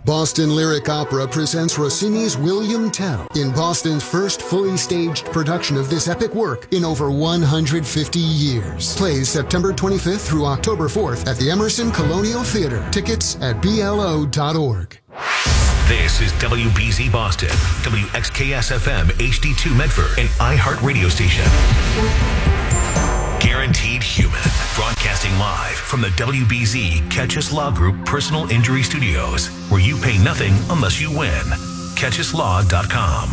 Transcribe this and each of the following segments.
Boston Lyric Opera presents Rossini's William Tell in Boston's first fully staged production of this epic work in over 150 years. Plays September 25th through October 4th at the Emerson Colonial Theater. Tickets at blo.org. This is WBZ Boston, WXKS-FM HD2 Medford, an iHeart radio station. Guaranteed Human, broadcasting live from the WBZ Catchus Law Group Personal Injury Studios, where you pay nothing unless you win. CatchusLaw.com.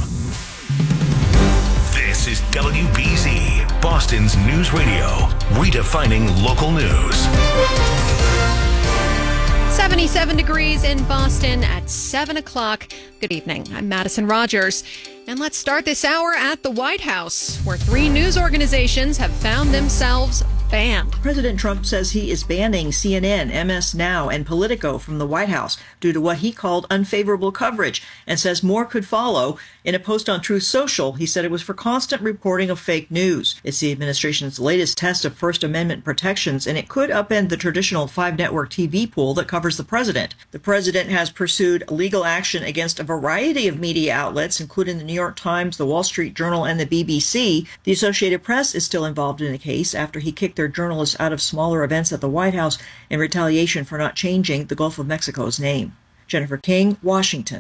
This is WBZ, Boston's news radio, redefining local news. 77 degrees in Boston at 7 o'clock. Good evening. I'm Madison Rogers. And let's start this hour at the White House, where 3 news organizations have found themselves banned. President Trump says he is banning CNN, MS Now, and Politico from the White House due to what he called unfavorable coverage, and says more could follow. In a post on Truth Social, he said it was for constant reporting of fake news. It's the administration's latest test of First Amendment protections, and it could upend the traditional 5-network TV pool that covers the president. The president has pursued legal action against a variety of media outlets, including the New York Times, the Wall Street Journal, and the BBC. The Associated Press is still involved in the case after he kicked their journalists out of smaller events at the White House in retaliation for not changing the Gulf of Mexico's name. Jennifer King, Washington.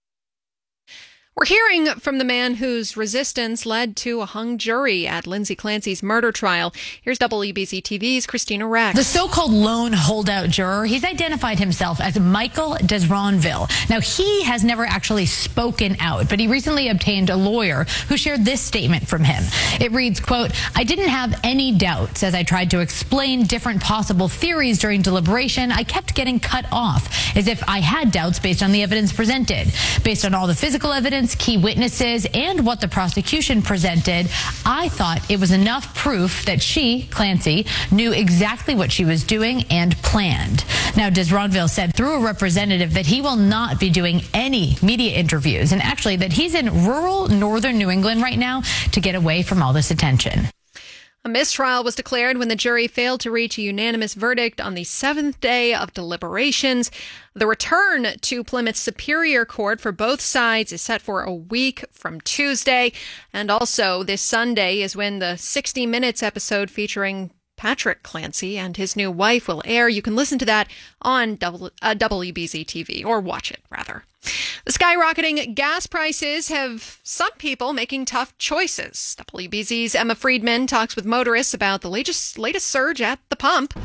We're hearing from the man whose resistance led to a hung jury at Lindsay Clancy's murder trial. Here's WBZ TV's Christina Rex. The so-called lone holdout juror, he's identified himself as Michael Desronville. Now, he has never actually spoken out, but he recently obtained a lawyer who shared this statement from him. It reads, quote, "I didn't have any doubts as I tried to explain different possible theories during deliberation. I kept getting cut off as if I had doubts based on the evidence presented. Based on all the physical evidence, key witnesses, and what the prosecution presented, I thought it was enough proof that she, Clancy, knew exactly what she was doing and planned." Now, Desronville said through a representative that he will not be doing any media interviews, and actually that he's in rural northern New England right now to get away from all this attention. A mistrial was declared when the jury failed to reach a unanimous verdict on the 7th day of deliberations. The return to Plymouth Superior Court for both sides is set for a week from Tuesday. And also this Sunday is when the 60 Minutes episode featuring Patrick Clancy and his new wife will air. You can listen to that on WBZ TV, or watch it, rather. The skyrocketing gas prices have some people making tough choices. WBZ's Emma Friedman talks with motorists about the latest surge at the pump.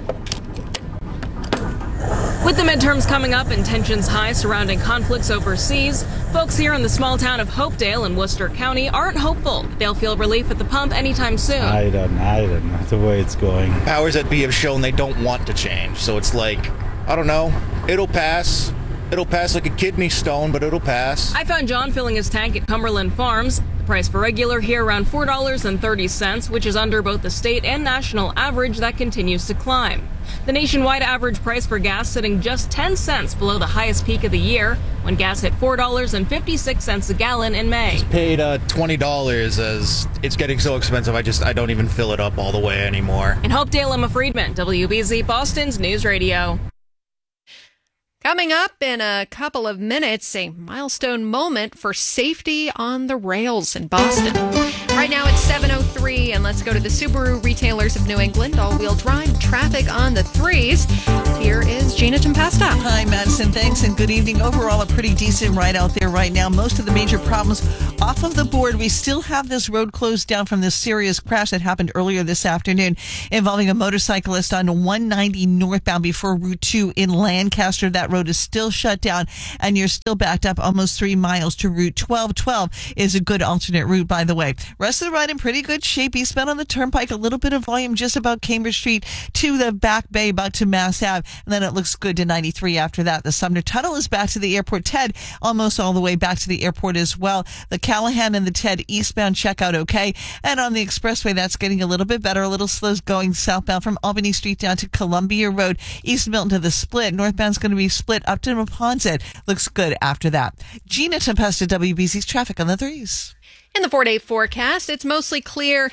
With the midterms coming up and tensions high surrounding conflicts overseas, folks here in the small town of Hopedale in Worcester County aren't hopeful they'll feel relief at the pump anytime soon. I don't know the way it's going. Powers that be have shown they don't want to change. So it's like, I don't know, it'll pass. It'll pass like a kidney stone, but it'll pass. I found John filling his tank at Cumberland Farms. The price for regular here around $4.30, which is under both the state and national average that continues to climb. The nationwide average price for gas sitting just 10 cents below the highest peak of the year, when gas hit $4.56 a gallon in May. Just paid $20 as it's getting so expensive. I don't even fill it up all the way anymore. In Hopedale, Emma Friedman, WBZ Boston's News Radio. Coming up in a couple of minutes, a milestone moment for safety on the rails in Boston. Right now it's 7:03, and let's go to the Subaru Retailers of New England. All-wheel drive traffic on the 3s. Here is Gina Tempesta. Hi, Madison. Thanks, and good evening. Overall, a pretty decent ride out there right now. Most of the major problems off of the board. We still have this road closed down from this serious crash that happened earlier this afternoon involving a motorcyclist on 190 northbound before Route 2 in Lancaster. That road is still shut down, and you're still backed up almost 3 miles to Route 12. 12 is a good alternate route, by the way. Rest of the ride in pretty good shape. Eastbound on the Turnpike, a little bit of volume just about Cambridge Street to the Back Bay, about to Mass Ave, and then it looks good to 93 after that. The Sumner Tunnel is back to the airport. Ted almost all the way back to the airport as well. The Callahan and the Ted eastbound check out okay, and on the expressway that's getting a little bit better, a little slow going southbound from Albany Street down to Columbia Road, East Milton to the Split. Northbound's going to be split up to Neponset. Looks good after that. Gina Tempesta, WBZ's traffic on the 3s. In the 4-day forecast, it's mostly clear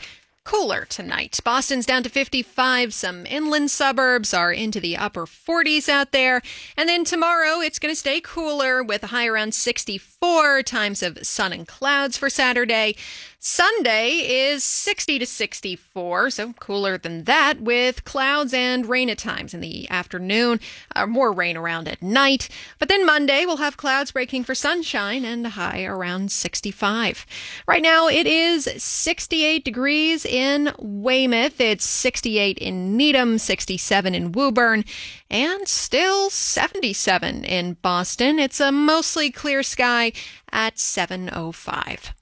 cooler tonight. Boston's down to 55. Some inland suburbs are into the upper 40s out there. And then tomorrow, it's going to stay cooler with a high around 64, times of sun and clouds for Saturday. Sunday is 60 to 64, so cooler than that, with clouds and rain at times in the afternoon, more rain around at night. But then Monday, we'll have clouds breaking for sunshine and a high around 65. Right now, it is 68 degrees in Weymouth. It's 68 in Needham, 67 in Woburn, and still 77 in Boston. It's a mostly clear sky at 7:05.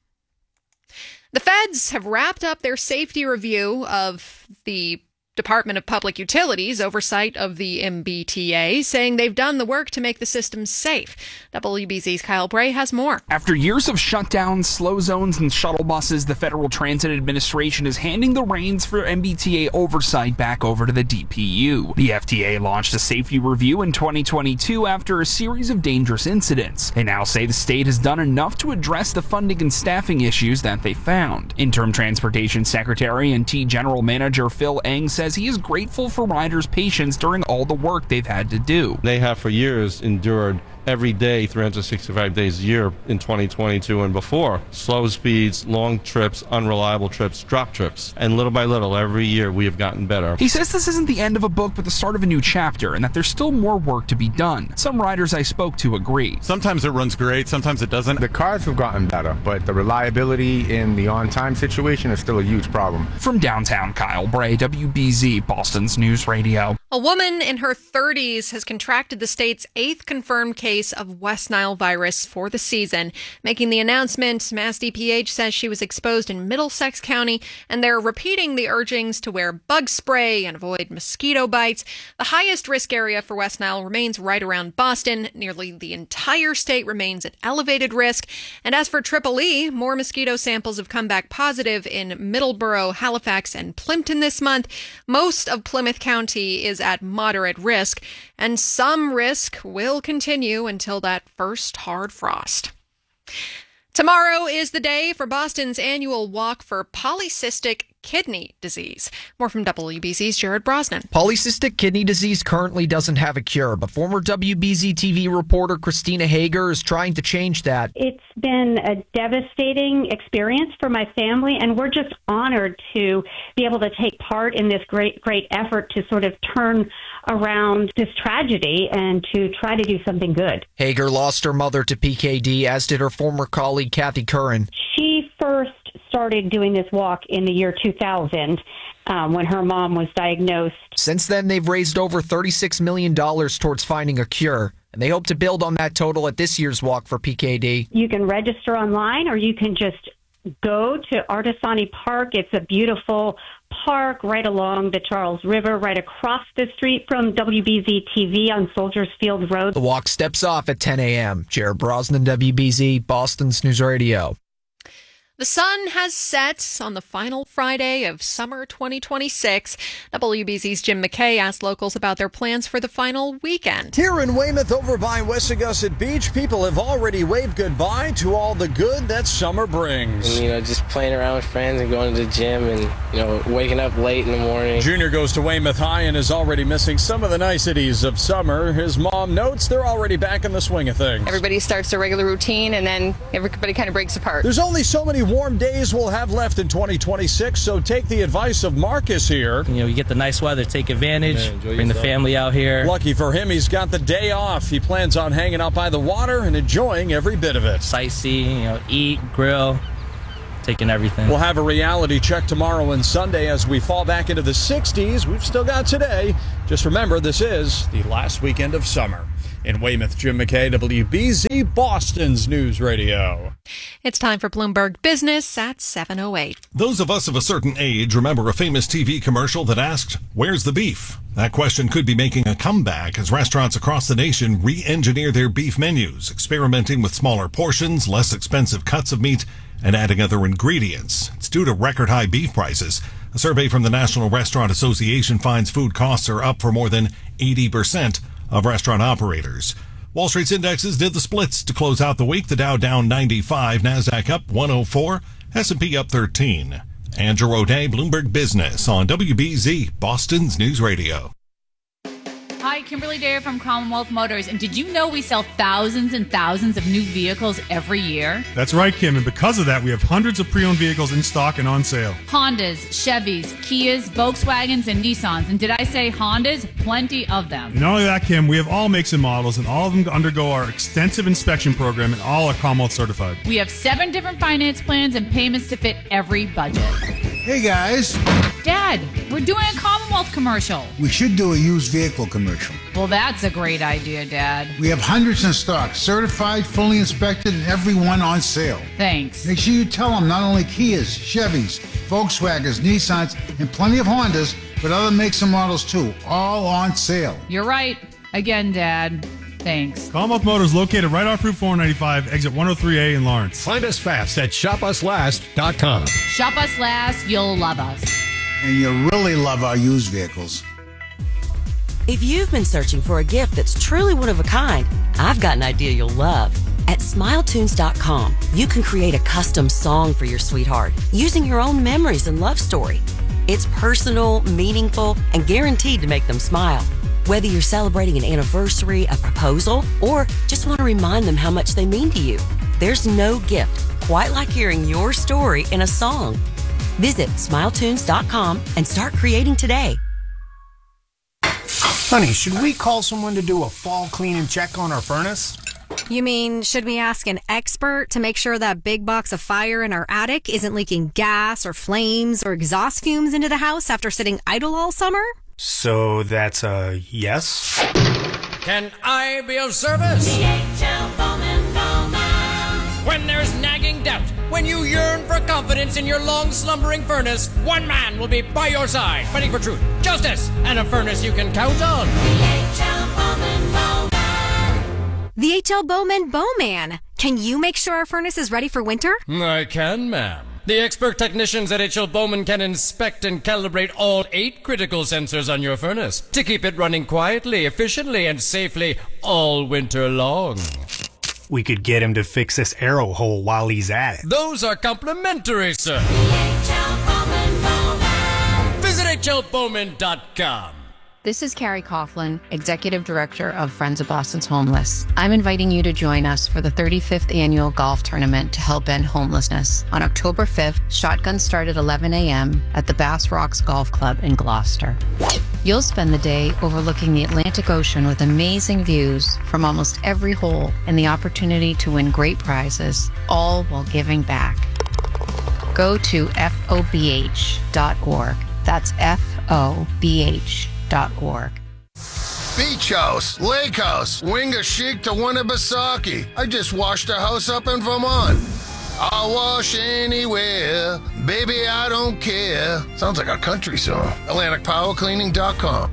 The feds have wrapped up their safety review of the Department of Public Utilities' oversight of the MBTA, saying they've done the work to make the system safe. WBZ's Kyle Bray has more. After years of shutdowns, slow zones, and shuttle buses, the Federal Transit Administration is handing the reins for MBTA oversight back over to the DPU. The FTA launched a safety review in 2022 after a series of dangerous incidents. They now say the state has done enough to address the funding and staffing issues that they found. Interim Transportation Secretary and T General Manager Phil Eng says he is grateful for riders' patience during all the work they've had to do. They have for years endured every day, 365 days a year in 2022 and before. Slow speeds, long trips, unreliable trips, drop trips. And little by little, every year, we have gotten better. He says this isn't the end of a book, but the start of a new chapter, and that there's still more work to be done. Some riders I spoke to agree. Sometimes it runs great, sometimes it doesn't. The cars have gotten better, but the reliability in the on-time situation is still a huge problem. From downtown, Kyle Bray, WBZ, Boston's News Radio. A woman in her 30s has contracted the state's 8th confirmed case of West Nile virus for the season. Making the announcement, Mass DPH says she was exposed in Middlesex County, and they're repeating the urgings to wear bug spray and avoid mosquito bites. The highest risk area for West Nile remains right around Boston. Nearly the entire state remains at elevated risk. And as for Triple E, more mosquito samples have come back positive in Middleborough, Halifax, and Plimpton this month. Most of Plymouth County is at moderate risk, and some risk will continue until that first hard frost. Tomorrow is the day for Boston's annual Walk for Polycystic Kidney Disease. More from WBZ's Jared Brosnan. Polycystic kidney disease currently doesn't have a cure, but former WBZ TV reporter Christina Hager is trying to change that. It's been a devastating experience for my family, and we're just honored to be able to take part in this great effort to sort of turn around this tragedy and to try to do something good. Hager lost her mother to PKD, as did her former colleague Kathy Curran. She first started doing this walk in the year 2000 when her mom was diagnosed. Since then, they've raised over $36 million towards finding a cure, and they hope to build on that total at this year's Walk for PKD. You can register online, or you can just go to Artisani Park. It's a beautiful park right along the Charles River, right across the street from WBZ TV on Soldiers Field Road. The walk steps off at 10 a.m. Jared Brosnan, WBZ, Boston's News Radio. The sun has set on the final Friday of summer 2026. WBZ's Jim McKay asked locals about their plans for the final weekend. Here in Weymouth over by Wessagusset Beach, people have already waved goodbye to all the good that summer brings. And, just playing around with friends and going to the gym and, waking up late in the morning. Junior goes to Weymouth High and is already missing some of the niceties of summer. His mom notes they're already back in the swing of things. Everybody starts their regular routine and then everybody kind of breaks apart. There's only so many warm days we'll have left in 2026, so take the advice of Marcus here. You get the nice weather, take advantage, bring the family out here. Lucky for him, he's got the day off. He plans on hanging out by the water and enjoying every bit of it. Sightsee, eat, grill, taking everything. We'll have a reality check tomorrow and Sunday as we fall back into the 60s. We've still got today. Just remember, this is the last weekend of summer. In Weymouth, Jim McKay, WBZ, Boston's News Radio. It's time for Bloomberg Business at 7:08. Those of us of a certain age remember a famous TV commercial that asked, "Where's the beef?" That question could be making a comeback as restaurants across the nation re-engineer their beef menus, experimenting with smaller portions, less expensive cuts of meat, and adding other ingredients. It's due to record high beef prices. A survey from the National Restaurant Association finds food costs are up for more than 80% of restaurant operators. Wall Street's indexes did the splits to close out the week. The Dow down 95, NASDAQ up 104, S&P up 13. Andrew O'Day, Bloomberg Business on WBZ, Boston's News Radio. Hi, Kimberly Dare from Commonwealth Motors. And did you know we sell thousands and thousands of new vehicles every year? That's right, Kim. And because of that, we have hundreds of pre-owned vehicles in stock and on sale. Hondas, Chevys, Kias, Volkswagens, and Nissans. And did I say Hondas? Plenty of them. And not only that, Kim, we have all makes and models, and all of them undergo our extensive inspection program, and all are Commonwealth certified. We have 7 different finance plans and payments to fit every budget. Hey, guys. Dad, we're doing a Commonwealth commercial. We should do a used vehicle commercial. Well, that's a great idea, Dad. We have hundreds in stock, certified, fully inspected, and every one on sale. Thanks. Make sure you tell them not only Kias, Chevys, Volkswagens, Nissans, and plenty of Hondas, but other makes and models too, all on sale. You're right. Again, Dad. Thanks. Commonwealth Motors located right off Route 495, exit 103A in Lawrence. Find us fast at shopuslast.com. Shop us last, you'll love us. And you really love our used vehicles. If you've been searching for a gift that's truly one of a kind, I've got an idea you'll love. At SmileTunes.com, you can create a custom song for your sweetheart using your own memories and love story. It's personal, meaningful, and guaranteed to make them smile. Whether you're celebrating an anniversary, a proposal, or just want to remind them how much they mean to you, there's no gift quite like hearing your story in a song. Visit SmileTunes.com and start creating today. Honey, should we call someone to do a fall clean and check on our furnace? You mean, should we ask an expert to make sure that big box of fire in our attic isn't leaking gas or flames or exhaust fumes into the house after sitting idle all summer? So that's a yes? Can I be of service? DHL Bowman Bowman. When there's nagging doubt, when you yearn for confidence in your long-slumbering furnace, one man will be by your side, fighting for truth, justice, and a furnace you can count on. DHL Bowman Bowman. The HL Bowman Bowman. Can you make sure our furnace is ready for winter? I can, ma'am. The expert technicians at HL Bowman can inspect and calibrate all 8 critical sensors on your furnace to keep it running quietly, efficiently, and safely all winter long. We could get him to fix this arrow hole while he's at it. Those are complimentary, sir. DHL Bowman Bowman. Visit HLBowman.com. This is Carrie Coughlin, Executive Director of Friends of Boston's Homeless. I'm inviting you to join us for the 35th annual golf tournament to help end homelessness. On October 5th, shotguns start at 11 a.m. at the Bass Rocks Golf Club in Gloucester. You'll spend the day overlooking the Atlantic Ocean with amazing views from almost every hole and the opportunity to win great prizes, all while giving back. Go to FOBH.org. That's FOBH.org. Beach house, lake house, Winga Chic to Winnipesaukee. I just washed a house up in Vermont. I'll wash anywhere, baby, I don't care. Sounds like a country song. AtlanticPowerCleaning.com.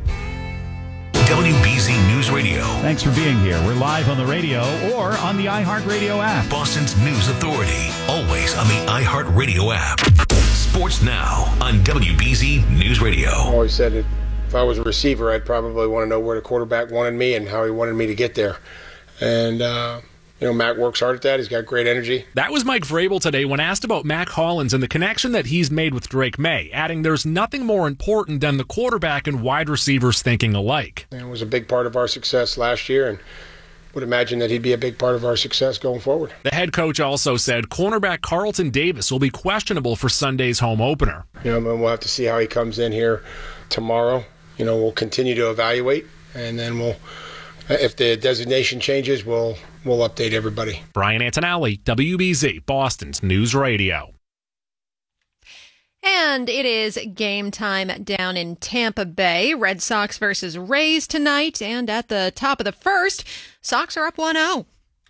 WBZ News Radio. Thanks for being here. We're live on the radio or on the iHeartRadio app. Boston's News Authority. Always on the iHeartRadio app. Sports Now on WBZ News Radio. I always said that if I was a receiver, I'd probably want to know where the quarterback wanted me and how he wanted me to get there. And, Mac works hard at that. He's got great energy. That was Mike Vrabel today when asked about Mac Hollins and the connection that he's made with Drake May, adding there's nothing more important than the quarterback and wide receivers thinking alike. And it was a big part of our success last year, and would imagine that he'd be a big part of our success going forward. The head coach also said cornerback Carlton Davis will be questionable for Sunday's home opener. We'll have to see how he comes in here tomorrow. We'll continue to evaluate, and then if the designation changes, we'll update everybody. Brian Antonelli, WBZ, Boston's News Radio. And it is game time down in Tampa Bay. Red Sox versus Rays tonight. And at the top of the first, Sox are up 1-0.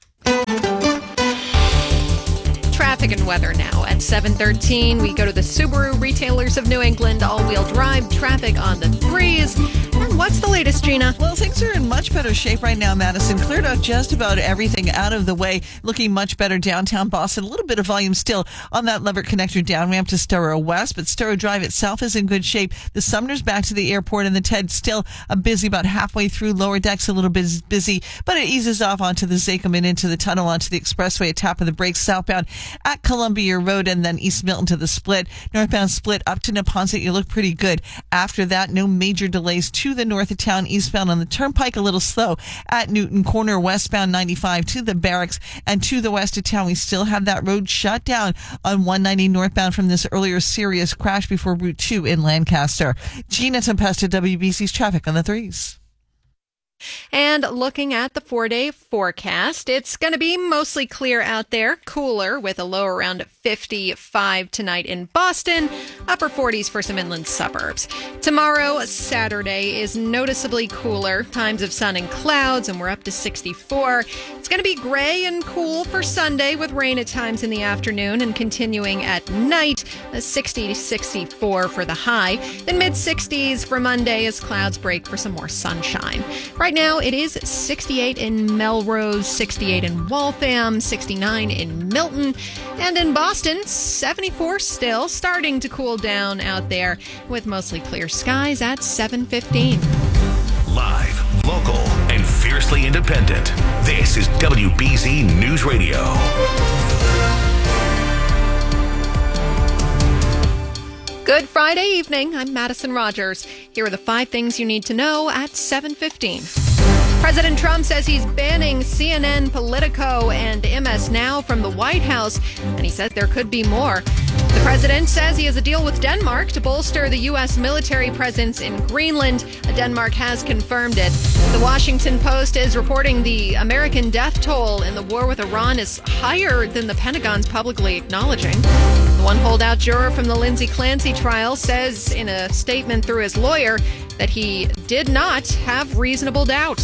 Traffic and weather now at 7:13. We go to the Subaru Retailers of New England. All-wheel drive traffic on the 3s. And what's the latest, Gina? Well, things are in much better shape right now, Madison. Cleared out just about everything out of the way. Looking much better downtown Boston. A little bit of volume still on that Leverett Connector down ramp to Storrow West, but Storrow Drive itself is in good shape. The Sumner's back to the airport, and the TED still busy about halfway through. Lower Deck's a little bit busy, but it eases off onto the Zakim and into the tunnel onto the expressway at top of the brakes southbound. at Columbia Road and then East Milton to the split. Northbound split up to Neponset. You look pretty good. After that, no major delays to the north of town. Eastbound on the Turnpike, a little slow at Newton Corner. Westbound 95 to the Barracks and to the west of town. We still have that road shut down on 190 northbound from this earlier serious crash before Route 2 in Lancaster. Gina Tempesta, WBC's traffic on the 3s. And looking at the 4-day forecast, it's going to be mostly clear out there, cooler with a low around 55 tonight in Boston, upper 40s for some inland suburbs. Tomorrow, Saturday, is noticeably cooler, times of sun and clouds, and we're up to 64. It's going to be gray and cool for Sunday with rain at times in the afternoon and continuing at night, 60 to 64 for the high. Then mid-60s for Monday as clouds break for some more sunshine. Right now, it is 68 in Melrose, 68 in Waltham, 69 in Milton, and in Boston, 74 still, starting to cool down out there with mostly clear skies at 7:15. Live, local, and fiercely independent. This is WBZ News Radio. Good Friday evening. I'm Madison Rogers. Here are the 5 things you need to know at 7:15. President Trump says he's banning CNN, Politico, and MS Now from the White House, and he said there could be more. The president says he has a deal with Denmark to bolster the U.S. military presence in Greenland. Denmark has confirmed it. The Washington Post is reporting the American death toll in the war with Iran is higher than the Pentagon's publicly acknowledging. The one holdout juror from the Lindsay Clancy trial says in a statement through his lawyer that he did not have reasonable doubt.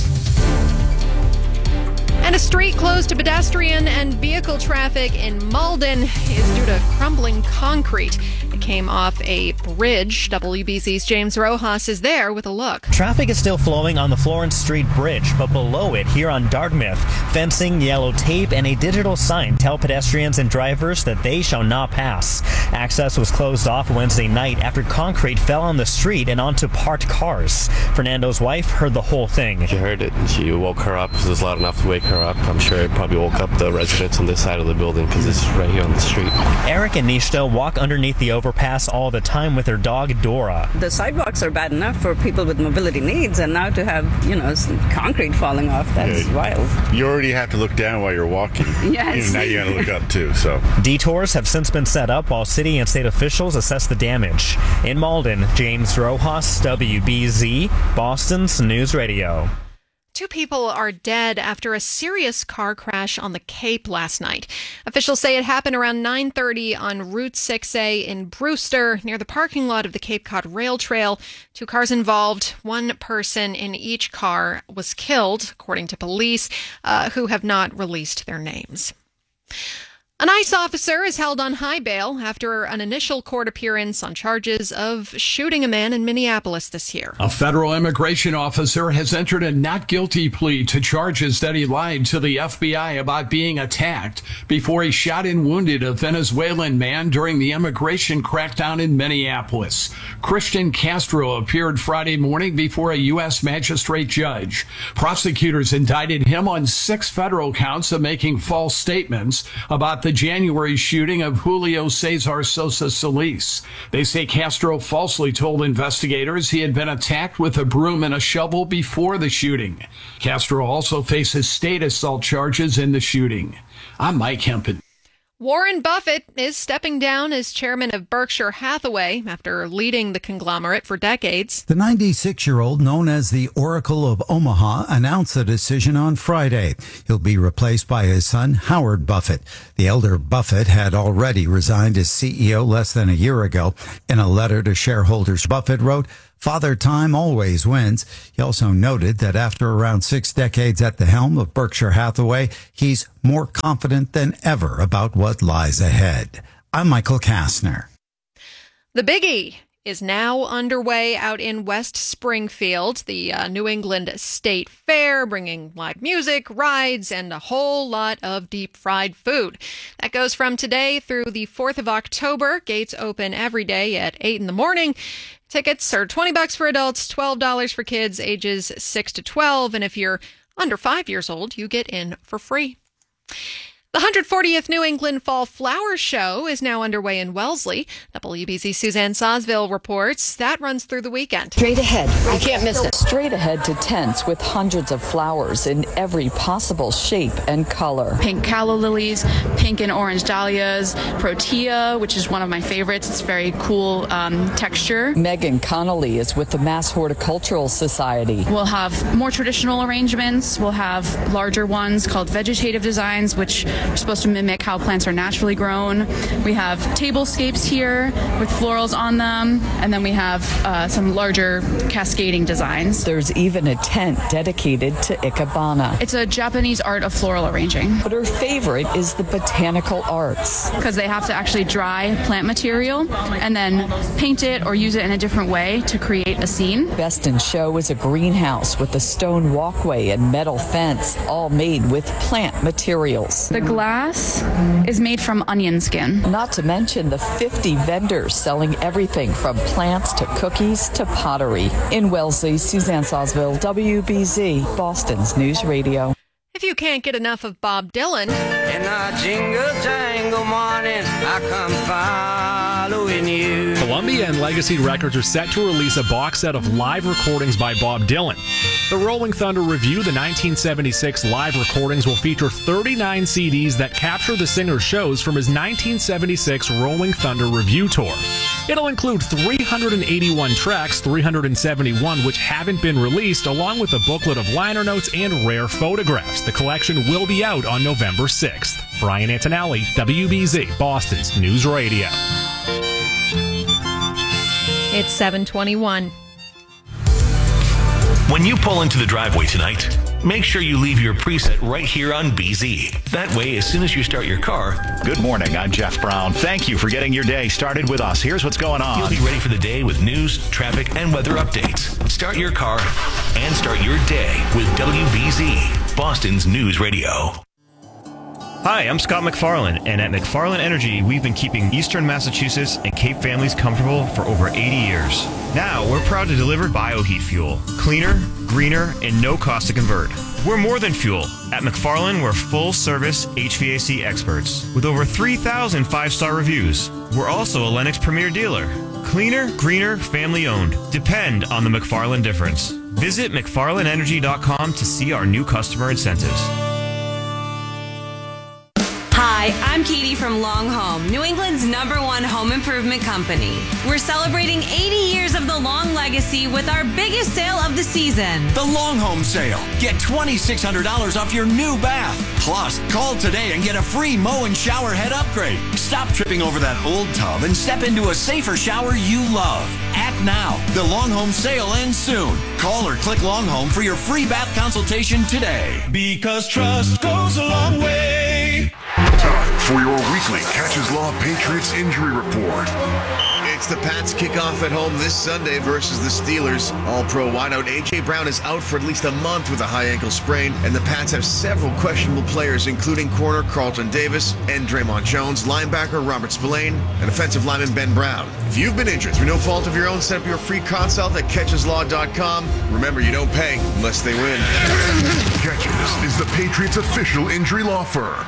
And a street closed to pedestrian and vehicle traffic in Malden is due to crumbling concrete. It came off a bridge. WBC's James Rojas is there with a look. Traffic is still flowing on the Florence Street Bridge, but below it, here on Dartmouth, fencing, yellow tape, and a digital sign tell pedestrians and drivers that they shall not pass. Access was closed off Wednesday night after concrete fell on the street and onto parked cars. Fernando's wife heard the whole thing. She heard it, and she woke her up. It was loud enough to wake her up. I'm sure it probably woke up the residents on this side of the building because it's right here on the street. Eric and Nishta walk underneath the overpass all the time with their dog Dora. The sidewalks are bad enough for people with mobility needs, and now to have, some concrete falling off, that's wild. You already have to look down while you're walking. Yes. Now you got to look up too, so. Detours have since been set up while city and state officials assess the damage. In Malden, James Rojas, WBZ, Boston's News Radio. 2 people are dead after a serious car crash on the Cape last night. Officials say it happened around 9:30 on Route 6A in Brewster, near the parking lot of the Cape Cod Rail Trail. 2 cars involved. 1 person in each car was killed, according to police, who have not released their names. An ICE officer is held on high bail after an initial court appearance on charges of shooting a man in Minneapolis this year. A federal immigration officer has entered a not guilty plea to charges that he lied to the FBI about being attacked before he shot and wounded a Venezuelan man during the immigration crackdown in Minneapolis. Christian Castro appeared Friday morning before a U.S. magistrate judge. Prosecutors indicted him on 6 federal counts of making false statements about the January shooting of Julio Cesar Sosa Solis. They say Castro falsely told investigators he had been attacked with a broom and a shovel before the shooting. Castro also faces state assault charges in the shooting. I'm Mike Hempen. Warren Buffett is stepping down as chairman of Berkshire Hathaway after leading the conglomerate for decades. The 96-year-old, known as the Oracle of Omaha, announced the decision on Friday. He'll be replaced by his son, Howard Buffett. The elder Buffett had already resigned as CEO less than a year ago. In a letter to shareholders, Buffett wrote, "Father Time always wins." He also noted that after around 6 decades at the helm of Berkshire Hathaway, he's more confident than ever about what lies ahead. I'm Michael Kastner. The Biggie is now underway out in West Springfield, the New England State Fair, bringing live music, rides, and a whole lot of deep-fried food. That goes from today through the 4th of October. Gates open every day at 8 in the morning. Tickets are $20 for adults, $12 for kids ages 6 to 12, and if you're under 5 years old, you get in for free. The 140th New England Fall Flower Show is now underway in Wellesley. WBZ's Suzanne Sosville reports that runs through the weekend. Straight ahead. You can't miss it. Straight ahead to tents with hundreds of flowers in every possible shape and color. Pink calla lilies, pink and orange dahlias, protea, which is one of my favorites. It's very cool texture. Megan Connolly is with the Mass Horticultural Society. We'll have more traditional arrangements. We'll have larger ones called vegetative designs, which are supposed to mimic how plants are naturally grown. We have tablescapes here with florals on them, and then we have some larger cascading designs. There's even a tent dedicated to Ikebana. It's a Japanese art of floral arranging. But her favorite is the botanical arts. Because they have to actually dry plant material and then paint it or use it in a different way to create a scene. Best in Show is a greenhouse with a stone walkway and metal fence, all made with plant materials. The glass is made from onion skin. Not to mention the 50 vendors selling everything from plants to cookies to pottery. In Wellesley, Suzanne Sosville, WBZ, Boston's News Radio. If you can't get enough of Bob Dylan, In a jingle jangle morning, I come following you. Columbia and Legacy Records are set to release a box set of live recordings by Bob Dylan. The Rolling Thunder Review, the 1976 live recordings, will feature 39 CDs that capture the singer's shows from his 1976 Rolling Thunder Review tour. It'll include 381 tracks, 371 which haven't been released, along with a booklet of liner notes and rare photographs. The collection will be out on November 6th. Brian Antonelli, WBZ, Boston's News Radio. it's 7:21. When you pull into the driveway tonight, make sure you leave your preset right here on BZ. That way, as soon as you start your car... Good morning, I'm Jeff Brown. Thank you for getting your day started with us. Here's what's going on. You'll be ready for the day with news, traffic, and weather updates. Start your car and start your day with WBZ, Boston's News Radio. Hi, I'm Scott McFarland, and at McFarland Energy, we've been keeping Eastern Massachusetts and Cape families comfortable for over 80 years. Now, we're proud to deliver bioheat fuel. Cleaner, greener, and no cost to convert. We're more than fuel. At McFarland, we're full-service HVAC experts with over 3,000 five-star reviews. We're also a Lennox Premier dealer. Cleaner, greener, family-owned. Depend on the McFarland difference. Visit McFarlandEnergy.com to see our new customer incentives. Hi, I'm Katie from Long Home, New England's #1 home improvement company. We're celebrating 80 years of the Long legacy with our biggest sale of the season. The Long Home Sale. Get $2,600 off your new bath. Plus, call today and get a free mow and shower head upgrade. Stop tripping over that old tub and step into a safer shower you love. Act now. The Long Home Sale ends soon. Call or click Long Home for your free bath consultation today. Because trust goes a long way. Time for your weekly Catches Law Patriots injury report. It's the Pats kickoff at home this Sunday versus the Steelers. All-pro wideout A.J. Brown is out for at least a month with a high ankle sprain, and the Pats have several questionable players, including corner Carlton Davis and Draymond Jones, linebacker Robert Spillane, and offensive lineman Ben Brown. If you've been injured through no fault of your own, set up your free consult at catcheslaw.com. Remember, you don't pay unless they win. Catches is the Patriots' official injury law firm.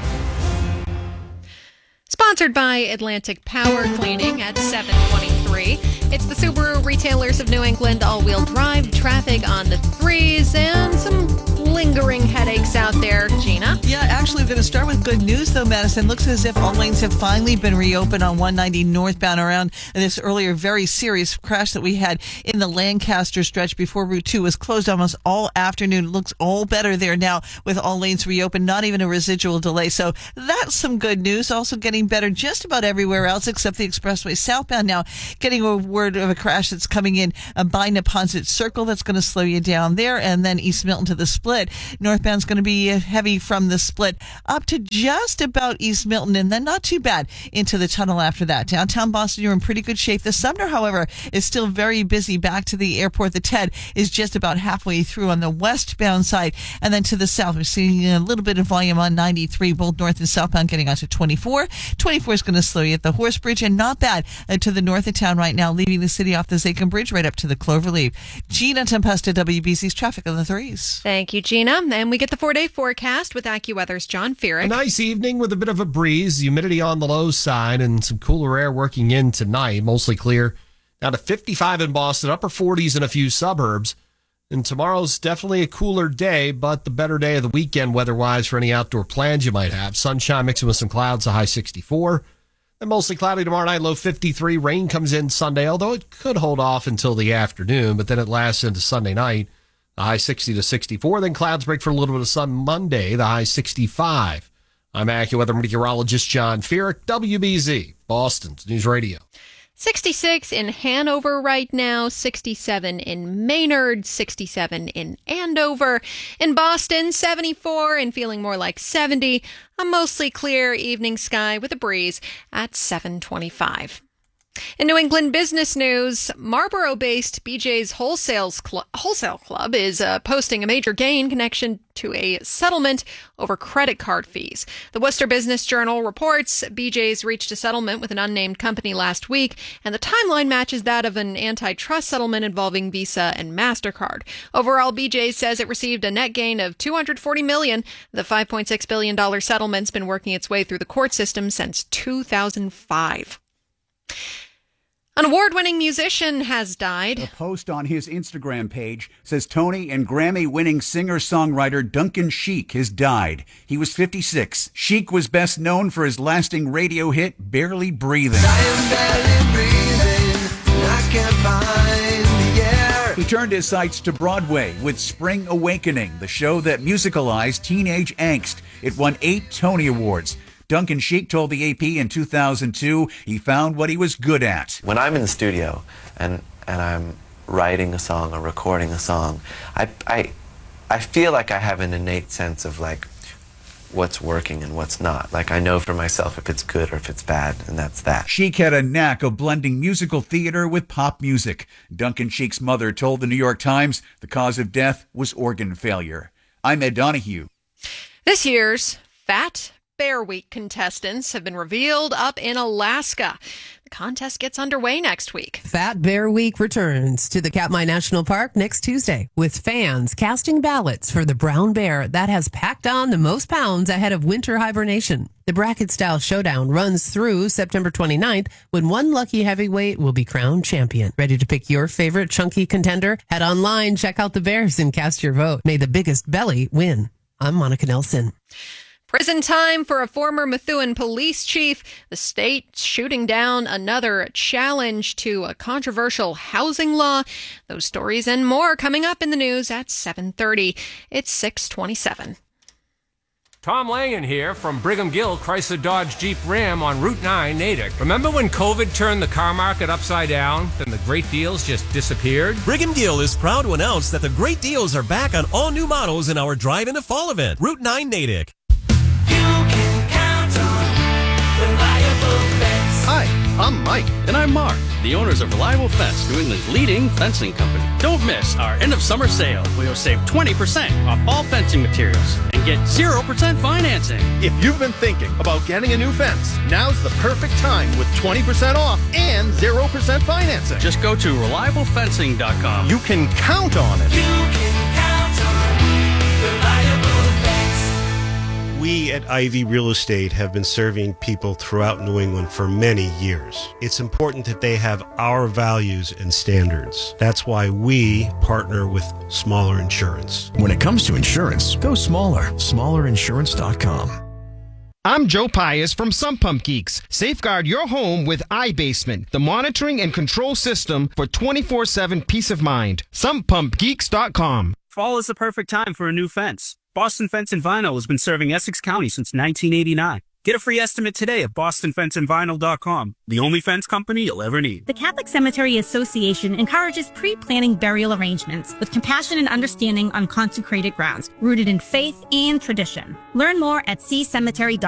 Sponsored by Atlantic Power Cleaning at 7:23. It's the Subaru Retailers of New England all-wheel drive, traffic on the threes, and some lingering headaches out there. Gina? Yeah, actually, we're going to start with good news, though, Madison. Looks as if all lanes have finally been reopened on 190 northbound around this earlier very serious crash that we had in the Lancaster stretch before Route 2 was closed almost all afternoon. It looks all better there now with all lanes reopened, not even a residual delay. So that's some good news. Also getting better just about everywhere else except the expressway southbound now, getting a word of a crash that's coming in by Neponset Circle. That's going to slow you down there, and then East Milton to the Split. Northbound's going to be heavy from the Split up to just about East Milton, and then not too bad into the tunnel after that. Downtown Boston, you're in pretty good shape. The Sumner, however, is still very busy back to the airport. The TED is just about halfway through on the westbound side, and then to the south, we're seeing a little bit of volume on 93, both north and southbound, getting on to 24. 24 is going to slow you at the Horse Bridge, and not bad to the north of town right now, leaving the city off the Zachem Bridge right up to the Cloverleaf. Gina Tempesta, WBC's Traffic on the Threes. Thank you, Gina. And we get the 4-day forecast with AccuWeather's John John Feerick. A nice evening with a bit of a breeze, humidity on the low side, and some cooler air working in tonight. Mostly clear. Down to 55 in Boston, upper 40s in a few suburbs. And tomorrow's definitely a cooler day, but the better day of the weekend weather-wise for any outdoor plans you might have. Sunshine mixing with some clouds, a high 64. And mostly cloudy tomorrow night, low 53. Rain comes in Sunday, although it could hold off until the afternoon, but then it lasts into Sunday night, the high 60 to 64. Then clouds break for a little bit of sun Monday, the high 65. I'm AccuWeather meteorologist John Feerick, WBZ, Boston's News Radio. 66 in Hanover right now, 67 in Maynard, 67 in Andover. In Boston, 74 and feeling more like 70. A mostly clear evening sky with a breeze at 7:25. In New England business news, Marlboro-based BJ's Wholesale Club is posting a major gain connection to a settlement over credit card fees. The Worcester Business Journal reports BJ's reached a settlement with an unnamed company last week, and the timeline matches that of an antitrust settlement involving Visa and MasterCard. Overall, BJ's says it received a net gain of $240 million. The $5.6 billion settlement's been working its way through the court system since 2005. An award-winning musician has died. A post on his Instagram page says Tony and Grammy-winning singer-songwriter Duncan Sheik has died. He was 56. Sheik was best known for his lasting radio hit, Barely Breathing. I am barely breathing, I can't find the air. He turned his sights to Broadway with Spring Awakening, the show that musicalized teenage angst. It won 8 Tony Awards. Duncan Sheik told the AP in 2002 he found what he was good at. When I'm in the studio and I'm writing a song or recording a song, I feel like I have an innate sense of like what's working and what's not. Like I know for myself if it's good or if it's bad, and that's that. Sheik had a knack of blending musical theater with pop music. Duncan Sheik's mother told the New York Times the cause of death was organ failure. I'm Ed Donahue. This year's Fat Bear Week contestants have been revealed up in Alaska. The contest gets underway next week. Fat Bear Week returns to the Katmai National Park next Tuesday, with fans casting ballots for the brown bear that has packed on the most pounds ahead of winter hibernation. The bracket-style showdown runs through September 29th, when one lucky heavyweight will be crowned champion. Ready to pick your favorite chunky contender? Head online, check out the bears, and cast your vote. May the biggest belly win. I'm Monica Nelson. Prison time for a former Methuen police chief. The state shooting down another challenge to a controversial housing law. Those stories and more coming up in the news at 7:30. It's 6:27. Tom Langen here from Brigham Gill Chrysler Dodge Jeep Ram on Route 9 Natick. Remember when COVID turned the car market upside down? Then the great deals just disappeared? Brigham Gill is proud to announce that the great deals are back on all new models in our Drive Into Fall event, Route 9 Natick. Hi, I'm Mike. And I'm Mark, the owners of Reliable Fence, New England's leading fencing company. Don't miss our end of summer sale, where you'll save 20% off all fencing materials and get 0% financing. If you've been thinking about getting a new fence, now's the perfect time with 20% off and 0% financing. Just go to ReliableFencing.com. You can count on it. You can count on Reliable Fence. We at Ivy Real Estate have been serving people throughout New England for many years. It's important that they have our values and standards. That's why we partner with Smaller Insurance. When it comes to insurance, go smaller. SmallerInsurance.com. I'm Joe Pius from Sump Pump Geeks. Safeguard your home with iBasement, the monitoring and control system for 24/7 peace of mind. SumpPumpGeeks.com. Fall is the perfect time for a new fence. Boston Fence and Vinyl has been serving Essex County since 1989. Get a free estimate today at BostonFenceandVinyl.com, the only fence company you'll ever need. The Catholic Cemetery Association encourages pre-planning burial arrangements with compassion and understanding on consecrated grounds, rooted in faith and tradition. Learn more at ccemetery.com.